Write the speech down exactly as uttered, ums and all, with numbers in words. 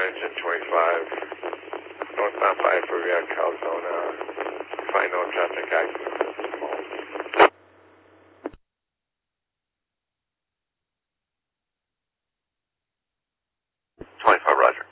engine twenty-five, northbound five for via Calzona, find no traffic accidents at this moment. twenty-five, roger.